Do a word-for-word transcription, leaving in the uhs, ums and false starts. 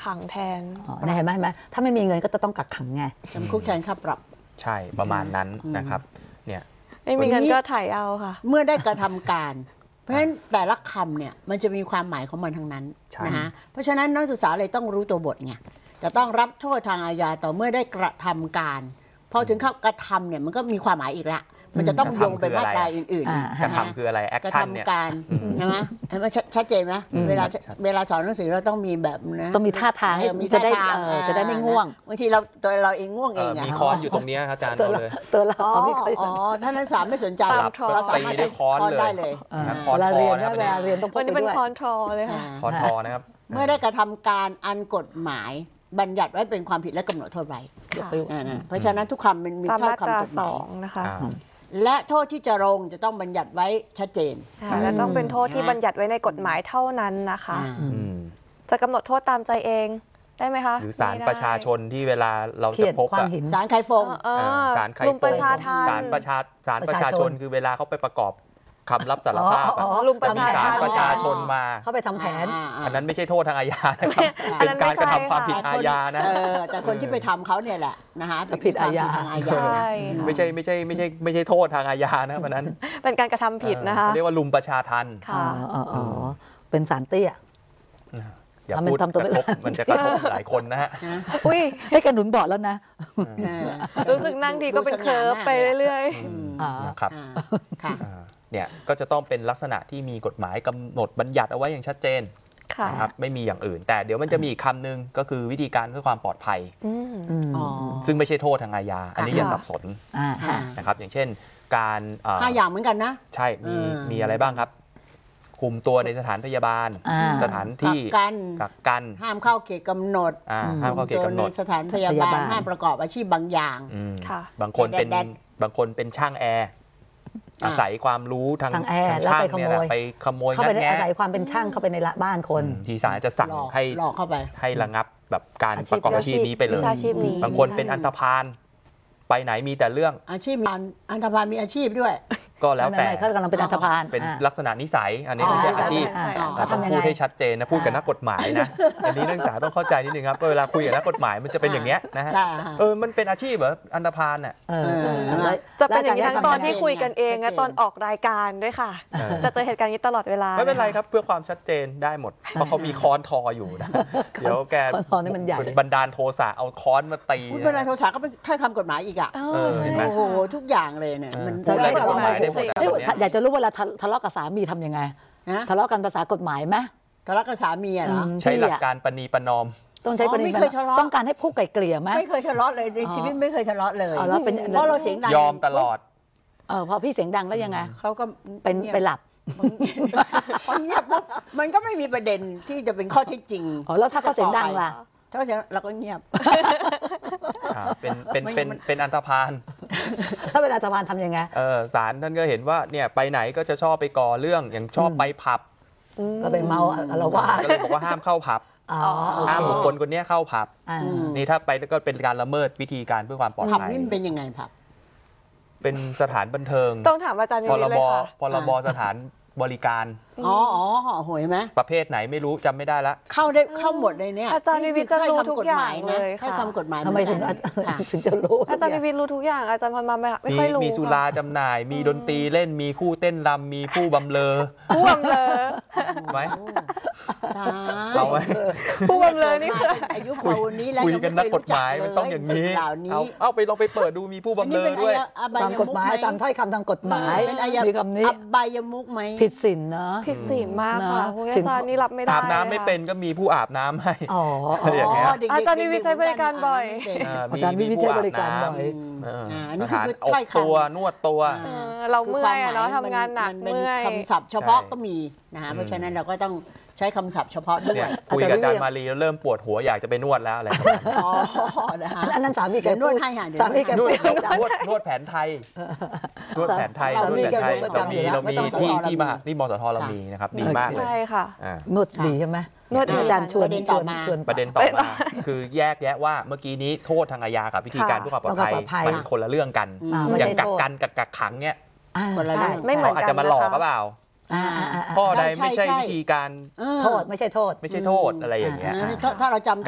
ขังแทนเห็นไหมเห็นไหมถ้าไม่มีเงินก็จะต้องกักขังไงจำคุกแทนค่าปรับใช่ประมาณนั้นนะครับเนี่ยไม่มีเงินก็ถ่ายเอาค่ะเมื่อได้กระทำการเพราะฉะนั้นแต่ละคำเนี่ยมันจะมีความหมายของมันทั้งนั้นนะฮะเพราะฉะนั้นนักศึกษาเลยต้องรู้ตัวบทไงจะต้องรับโทษทางอาญาต่อเมื่อได้กระทำการพอถึงเข้ากระทำเนี่ยมันก็มีความหมายอีกละมันจะต้องโยงไปมาตราอื่นๆกระทำคืออะไรแอคชั่นเนี่ยกระทำการใช่ไหมเห็นไหมชัดเจนไหมเวลาเวลาสอนหนังสือเราต้องมีแบบนะต้องมีท่าทางให้จะได้จะได้ไม่ง่วงบางทีเราตัวเราเองง่วงเองมีค้อนอยู่ตรงนี้ครับอาจารย์เอาเลยตัวเราอ๋อท่านนักศึกษาไม่สนใจเราสามารถใช้ค้อนได้เลยเวลาเรียนเวลาเรียนต้องพกไปด้วยวันนี้เป็นค้อนทอเลยค่ะค้อนทอนะครับเมื่อได้กระทำการอันกฎหมายบัญญัติไว้เป็นความผิดและกำหนดโทษไว้เพราะฉะนั้นทุกคำมันมีข้อคำกฎหมายนะคะและโทษที่จะลงจะต้องบัญญัติไว้ชัดเจนและต้องเป็นโทษที่บัญญัติไว้ในกฎหมายเท่านั้นนะคะจะกำหนดโทษตามใจเองได้ไหมคะหรือศาลประชาชนที่เวลาเราจะพบศาลไคฟงศาลไคฟงศาลประชาศาลประชาชนคือเวลาเขาไปประกอบคำรับสารภาพลุมประชาชนประชาชนมาเขาไปทำแผนอันนั้นไม่ใช่โทษทางอาญานะครับเป็นการกระทำความผิดอาญานะแต่คนที่ไปทำเขาเนี่ยแหละนะคะผิดอาญาไม่ใช่ไม่ใช่ไม่ใช่ไม่ใช่โทษทางอาญานะเพราะนั้นเป็นการกระทำผิดนะคะเรียกว่าลุมประชาทัณฑ์อ๋อเป็นสารเตี้ยอย่าพูดกระทบมันจะกระทบหลายคนนะฮะอุ้ยให้กระหนุนเบาะแล้วนะรู้สึกนั่งทีก็เป็นเคิร์ฟไปเรื่อยๆนะครับเนี่ยก็จะต้องเป็นลักษณะที่มีกฎหมายกำหนดบัญญัติเอาไว้อย่างชัดเจนนะครับไม่มีอย่างอื่นแต่เดี๋ยวมันจะมีอีกคำหนึ่งก็คือวิธีการเพื่อความปลอดภัยซึ่งไม่ใช่โทษทางอาญาอันนี้อย่าสับสนนะครับอย่างเช่นการห้าอย่างเหมือนกันนะใช่มีมีอะไรบ้างครับคุมตัวในสถานพยาบาลสถานที่กักกันห้ามเข้าเขตกำหนดห้ามเข้าเขตกำหนดสถานพยาบาลห้ามประกอบอาชีพบางอย่างบางคนเป็นบางคนเป็นช่างแอร์อาศัยความรู้ทางช่างเนี่ยไปขโมยเข้าไปอาศัยความเป็นช่างเข้าไปในบ้านคนทีศาลจะสั่งให้หลอกเข้าไปให้ระงับแบบการประกอบอาชีพนี้ไปเลยบางคนเป็นอันธพาลไปไหนมีแต่เรื่องอาชีพอันธพาลมีอาชีพด้วยก็แล้วแต่เขากำลังเป็นอันธพาลเป็นลักษณะนิสัยอันนี้ไม่ใช่อาชีพต้องพูดให้ชัดเจนนะพูดกับนักกฎหมายนะอันนี้นักศึกษาต้องเข้าใจนิดนึงครับเวลาคุยกับนักกฎหมายมันจะเป็นอย่างเงี้ยนะฮะเออมันเป็นอาชีพเหรออันธพาลน่ะจะเป็นอย่างนี้ทั้งตอนที่คุยกันเองและตอนออกรายการด้วยค่ะจะเจอเหตุการณ์นี้ตลอดเวลาไม่เป็นไรครับเพื่อความชัดเจนได้หมดเพราะเขามีค้อนทออยู่นะเดี๋ยวแกบันดาลโทสะเอาค้อนมาตีบันดาลโทสะก็เป็นถ้อยคำกฎหมายอีกอ่ะโอ้โหทุกอย่างเลยเนี่ยมันจะใช้กฎหมายได้หมดอยากจะรู้เวลาทะเลาะกับสามีทำยังไงทะเลาะกันภาษากฎหมายไหมทะเลาะกับสามีเหรอใช้หลักการปณีประนอมต้องใช้ปณีประนอมต้องการให้ผู้ไกล่เกลี่ยไหมไม่เคยทะเลาะเลยในชีวิตไม่เคยทะเลาะเลยเพราะเราเสียงดังยอมตลอดเออพอพี่เสียงดังแล้วยังไงเขาก็เป็นไปหลับพอเงียบปุ๊บมันก็ไม่มีประเด็นที่จะเป็นข้อเท็จจริงอ๋อแล้วถ้าเขาเสียงดังล่ะถ้าเสียงเราก็เงียบเป็นเป็นเป็นเป็นอันธพาลถ้าเป็นอันธพาลทำยังไงเออศาลท่านก็เห็นว่าเนี่ยไปไหนก็จะชอบไปก่อเรื่องอย่างชอบไปผับก็ไปเมาอะไรว่าก็เลยบอกว่าห้ามเข้าผับห้ามบุคคลคนนี้เข้าผับนี่ถ้าไปก็เป็นการละเมิดวิธีการเพื่อความปลอดภัยผับนี่เป็นยังไงผับเป็นสถานบันเทิงต้องถามอาจารย์พรบพรบสถานบริการอ๋ออ๋อโหยไหมประเภทไหนไม่รู้จำไม่ได้ละเข้าได้เข้าหมดเลยเนี่ยอาจารย์วิวิจะรู้ทุกอย่างเลยให้คำกฎหมายทำไมถึงถึงจะรู้อาจารย์วิวิรู้ทุกอย่างอาจารย์พรมาไม่ค่อยรู้มีสุราจำหน่ายมีดนตรีเล่นมีคู่เต้นรำมีผู้บำเลอผู้บำเลอไหมเราไหมผู้บำเลอนี่คืออายุปูนี้แล้วคุยกันนักกฎหมายมันต้องอย่างนี้เอาเอาไปลองไปเปิดดูมีผู้บำเลอด้วยตามกฎหมายตามถ้อยคำทางกฎหมายมีคำนี้อบายมุกไหมผิดศีลเนาะผิดศีลมากค่ะอาจารย์นี่รับไม่ได้อาบน้ำไม่เป็นก็มีผู้อาบน้ำให้อ๋ออย่างเงี้ยอาจารย์วิวิใช้บริการบ่อยอาจารย์วิวิใช้บริการบ่อยสถานอบตัวนวดตัวเราเมื่อยเนาะทำงานหนักเมื่อยคำศัพท์เฉพาะก็มีนะคะเพราะฉะนั้นเราก็ต้องใช้คำศัพท์เฉพาะด้วยคุยกับอาจารย์มารีแล้วเริ่มปวดหัวอยากจะไปนวดแล้วอะไรอ๋อนะคะอันนั้นสามีแกนวดให้ค่ะสามีแกนวดนวดนวดแผนไทยนวดแผนไทยนวดแผนไทยเรามีเรามีที่ที่มาที่มสทเรามีนะครับดีมากเลยใช่ค่ะนวดดีใช่ไหมนวดอาจารย์ชวนชวนชวนประเด็นต่อมาคือแยกแยะว่าเมื่อกี้นี้โทษทางอาญากับวิธีการเพื่อความปลอดภัยมันคนละเรื่องกันอย่างกักกันกับกักขังเนี้ยคนละเรื่องไม่เหมือนกันอาจจะมาหลอกก็เปล่าข้อใดไม่ใช่วิธีการโทษไม่ใช่โทษไม่ใช่โทษอะไรอย่างเงี้ยถ้าเราจำ